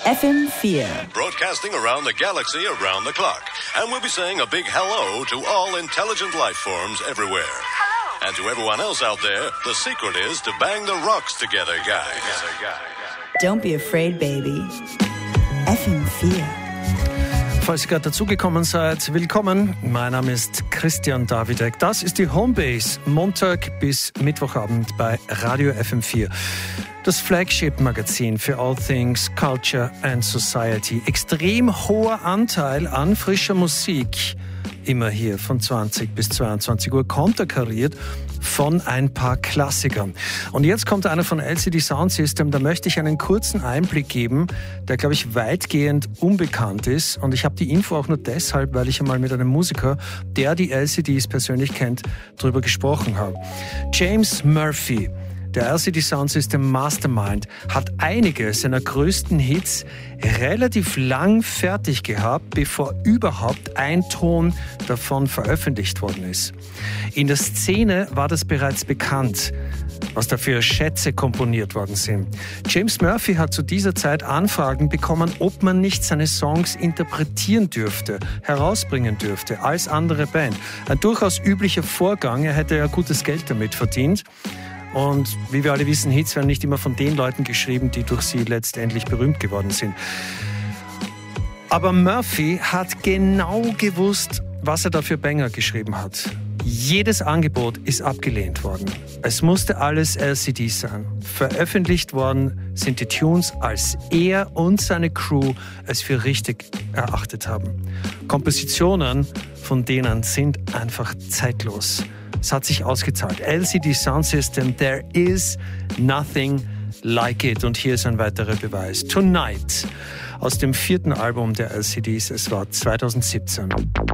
FM4. Broadcasting around the galaxy around the clock. And we'll be saying a big hello to all intelligent life forms everywhere. Hello. And to everyone else out there, the secret is to bang the rocks together, guys. Don't be afraid, baby. FM4. Falls ihr gerade dazugekommen seid, willkommen. Mein Name ist Christian Davidek. Das ist die Homebase, Montag bis Mittwochabend bei Radio FM4. Das Flagship-Magazin für All Things Culture and Society. Extrem hoher Anteil an frischer Musik. Immer hier von 20 bis 22 Uhr, konterkariert von ein paar Klassikern. Und jetzt kommt einer von LCD Sound System, da möchte ich einen kurzen Einblick geben, der, glaube ich, weitgehend unbekannt ist. Und ich habe die Info auch nur deshalb, weil ich einmal mit einem Musiker, der die LCDs persönlich kennt, darüber gesprochen habe. James Murphy, der LCD Sound System Mastermind, hat einige seiner größten Hits relativ lang fertig gehabt, bevor überhaupt ein Ton davon veröffentlicht worden ist. In der Szene war das bereits bekannt, was dafür Schätze komponiert worden sind. James Murphy hat zu dieser Zeit Anfragen bekommen, ob man nicht seine Songs interpretieren dürfte, herausbringen dürfte, als andere Band. Ein durchaus üblicher Vorgang, er hätte ja gutes Geld damit verdient. Und wie wir alle wissen, Hits werden nicht immer von den Leuten geschrieben, die durch sie letztendlich berühmt geworden sind. Aber Murphy hat genau gewusst, was er da für Banger geschrieben hat. Jedes Angebot ist abgelehnt worden. Es musste alles LCD sein. Veröffentlicht worden sind die Tunes, als er und seine Crew es für richtig erachtet haben. Kompositionen von denen sind einfach zeitlos. Es hat sich ausgezahlt. LCD Sound System, there is nothing like it. Und hier ist ein weiterer Beweis. Tonight, aus dem 4. Album der LCDs, es war 2017.